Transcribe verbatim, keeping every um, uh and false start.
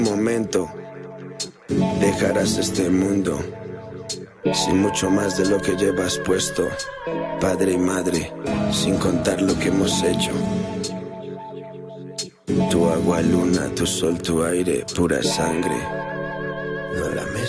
Momento, dejarás este mundo sin mucho más de lo que llevas puesto, padre y madre, sin contar lo que hemos hecho. Tu agua, luna, tu sol, tu aire, pura sangre. No la mezcles.